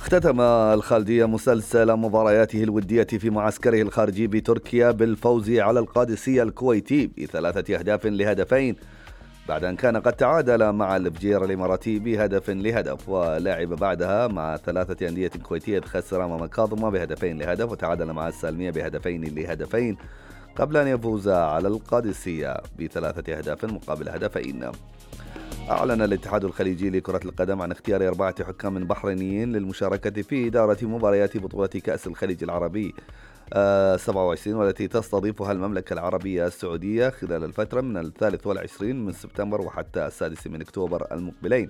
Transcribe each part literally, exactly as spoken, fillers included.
اختتم الخالدية مسلسل مبارياته الودية في معسكره الخارجي بتركيا بالفوز على القادسية الكويتي بثلاثة أهداف لهدفين، بعد أن كان قد تعادل مع الفجير الإماراتي بهدف لهدف، ولعب بعدها مع ثلاثة أندية كويتية، خسر أمام كاظمة بهدفين لهدف، وتعادل مع السالمية بهدفين لهدفين قبل أن يفوز على القادسية بثلاثة أهداف مقابل هدفين. أعلن الاتحاد الخليجي لكرة القدم عن اختيار أربعة حكام بحرينيين للمشاركة في إدارة مباريات بطولة كأس الخليج العربي آه سبعة وعشرين، والتي تستضيفها المملكة العربية السعودية خلال الفترة من الثالث والعشرين من سبتمبر وحتى السادس من أكتوبر المقبلين.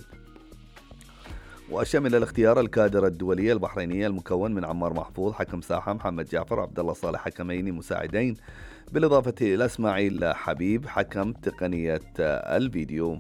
وشمل الاختيار الكادر الدولي البحريني المكون من عمار محفوظ حكم ساحة، محمد جعفر، عبد الله صالح حكمين مساعدين، بالإضافة إلى إسماعيل حبيب حكم تقنية الفيديو.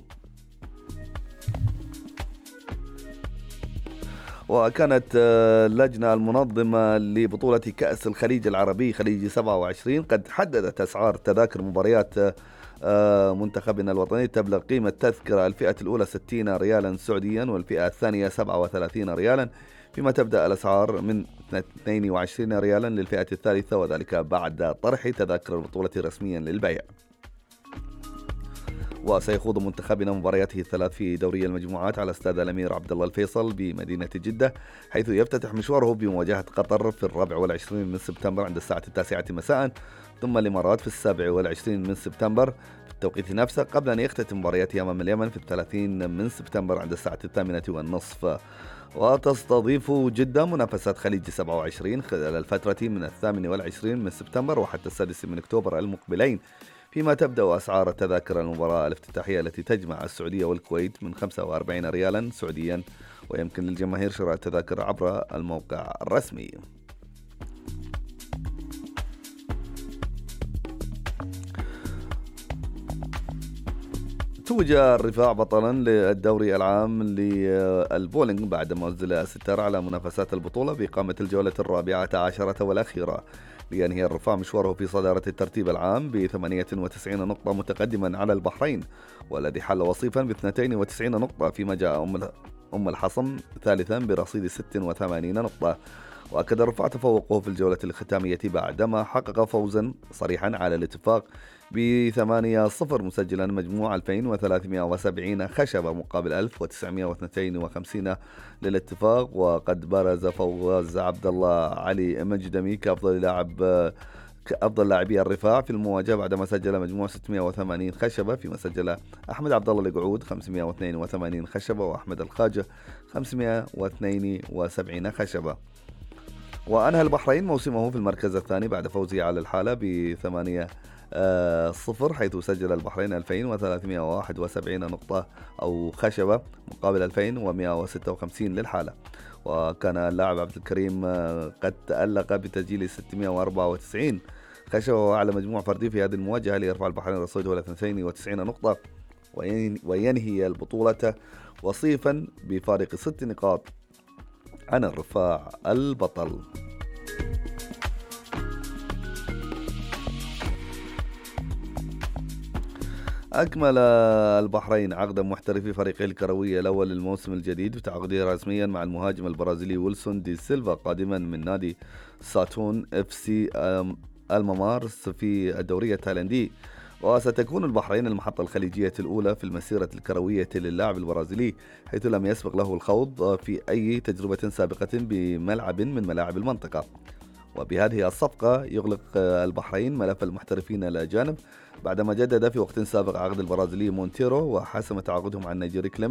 وكانت اللجنة المنظمة لبطولة كأس الخليج العربي خليج سبعة وعشرين قد حددت أسعار تذاكر مباريات منتخبنا الوطني. تبلغ قيمة تذكرة الفئة الأولى ستين ريالا سعوديا، والفئة الثانية سبعة وثلاثين ريالا، فيما تبدأ الأسعار من اثنين وعشرين ريالا للفئة الثالثة، وذلك بعد طرح تذاكر البطولة رسميا للبيع. وسيخوض منتخبنا مبارياته الثلاث في دوري المجموعات على استاد الأمير عبد الله الفيصل بمدينة جدة، حيث يفتتح مشواره بمواجهة قطر في الرابع والعشرين من سبتمبر عند الساعة التاسعة مساء، ثم الإمارات في السابع والعشرين من سبتمبر في التوقيت نفسه، قبل أن يختتم مبارياته أمام اليمن في الثلاثين من سبتمبر عند الساعة الثامنة والنصف. وتستضيف جدة منافسات خليج سبعة وعشرين خلال الفترة من الثامن والعشرين من سبتمبر وحتى السادس من أكتوبر المقبلين، فيما تبدأ أسعار تذاكر المباراة الافتتاحية التي تجمع السعودية والكويت من خمسة وأربعين ريالا سعوديا، ويمكن للجماهير شراء التذاكر عبر الموقع الرسمي. توج الرفاع بطلا للدوري العام للبولينج بعدما أنزل الستار على منافسات البطولة بإقامة الجولة الرابعة عشرة والأخيرة، لينهي الرفاع مشواره في صدارة الترتيب العام ب ثمانية وتسعين نقطة متقدما على البحرين، والذي حل وصيفا ب اثنتين وتسعين نقطة، فيما جاء أم الحصم ثالثا برصيد ست وثمانين نقطة. وأكد الرفاع تفوقه في الجولة الختامية بعدما حقق فوزا صريحا على الاتفاق بثمانية صفر، مسجلا مجموع ألفين وثلاثمائة وسبعين خشبة مقابل ألف وتسعمائة واثنين وخمسين للاتفاق. وقد برز فوز عبد الله علي مجدمي كأفضل لاعب كأفضل لاعبي الرفاع في المواجهة بعدما سجل مجموع ستمائة وثمانين خشبة، فيما سجل أحمد عبد الله القعود خمسمائة واثنين وثمانين خشبة وأحمد الخاجة خمسمائة واثنين وسبعين خشبة. وأنهى البحرين موسمه في المركز الثاني بعد فوزه على الحالة بثمانية صفر، حيث سجل البحرين ألفين وثلاثمائة وواحد وسبعين نقطة أو خشبة مقابل ألفين ومائة وستة وخمسين للحالة. وكان اللاعب عبد الكريم قد تألق بتسجيل ستمائة وأربعة وتسعين خشبة وأعلى مجموع فردي في هذه المواجهة، ليرفع البحرين رصيده إلى اثنتين وتسعين نقطة وينهي البطولة وصيفا بفارق ست نقاط عن الرفاع البطل. أكمل البحرين عقد محترفي فريقه الكروي الأول للموسم الجديد بتعاقده رسميا مع المهاجم البرازيلي ويلسون دي سيلفا قادما من نادي ساتون اف سي الممارس في الدوري التايلاندي. وستكون البحرين المحطة الخليجية الأولى في المسيرة الكروية للاعب البرازيلي، حيث لم يسبق له الخوض في أي تجربة سابقة بملعب من ملاعب المنطقة. وبهذه الصفقة يغلق البحرين ملف المحترفين الأجانب بعدما جدد في وقت سابق عقد البرازيلي مونتيرو، وحسم تعاقدهم مع النيجيري كليم